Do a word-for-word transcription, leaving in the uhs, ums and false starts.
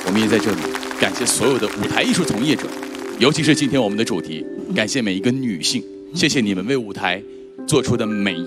我们也在这里感谢所有的舞台艺术从业者，尤其是今天我们的主题，感谢每一个女性，谢谢你们为舞台做出的每